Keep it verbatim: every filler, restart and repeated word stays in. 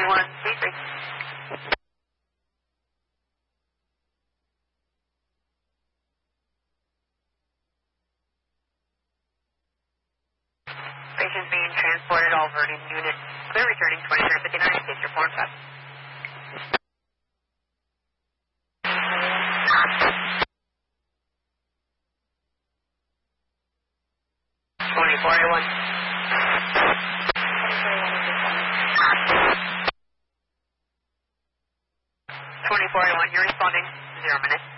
one, C three. Patient's being transported over in unit. Clear returning twenty-three fifty-nine, state your form five. twenty-four eighty-one. twenty-four eighty-one, you're responding. Zero minutes.